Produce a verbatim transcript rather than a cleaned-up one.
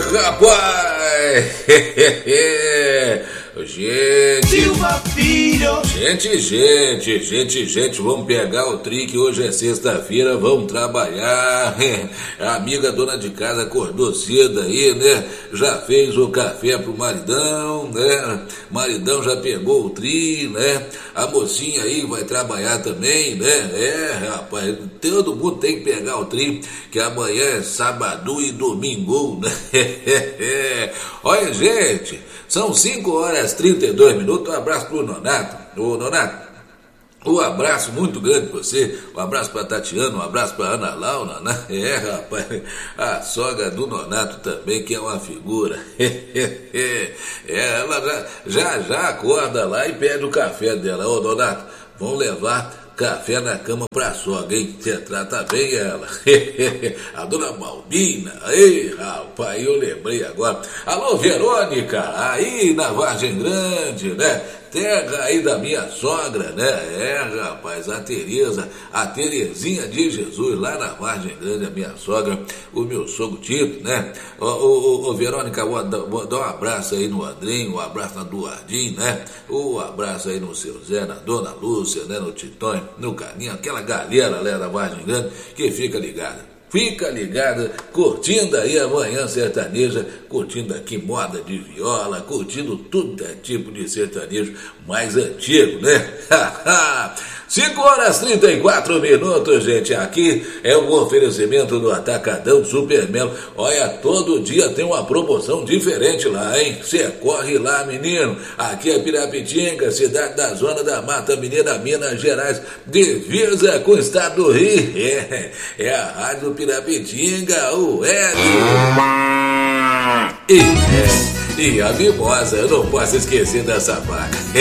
rapaz! Gente, Silva Filho. gente, gente, gente, gente, vamos pegar o trick, hoje é sexta-feira, vamos trabalhar. A amiga dona de casa acordou cedo aí, né? Já fez o café pro maridão, né? Maridão já pegou o tri, né? A mocinha aí vai trabalhar também, né? É, rapaz, todo mundo tem que pegar o tri, que amanhã é sábado e domingo, né? Olha, gente, são cinco horas e trinta e dois minutos. Um abraço pro Nonato. Ô, Nonato, um abraço muito grande pra você. Um abraço pra Tatiana, um abraço pra Ana Laura, né? É, rapaz, a sogra do Nonato também, que é uma figura. É, ela já, já já acorda lá e pede o café dela. Ô, Nonato, vamos levar café na cama pra sogra, hein? Você trata bem ela. A dona Malbina. Ei, rapaz, eu lembrei agora. Alô, Verônica, aí na Vargem Grande, né? Terra aí da minha sogra, né? É, rapaz, a Tereza, a Terezinha de Jesus, lá na Vargem Grande, a minha sogra, o meu sogro Tito, né? Ô, ô, ô Verônica, vou dar, vou dar um abraço aí no Andrinho, um abraço na Duardinho, né? Um abraço aí no seu Zé, na Dona Lúcia, né? No Titonho, no Caninho, aquela galera lá da Vargem Grande que fica ligada. Fica ligada, curtindo aí a Manhã Sertaneja, curtindo aqui moda de viola, curtindo tudo é tipo de sertanejo mais antigo, né? cinco horas e trinta e quatro minutos, gente. Aqui é um oferecimento do Atacadão Supermelo. Olha, todo dia tem uma promoção diferente lá, hein? Você corre lá, menino. Aqui é Pirapitinga, cidade da Zona da Mata Mineira, Minas Gerais, divisa com o estado do Rio. É, é a Rádio Pirapitinga, o L. E, é, e a mimosa, eu não posso esquecer dessa vaca.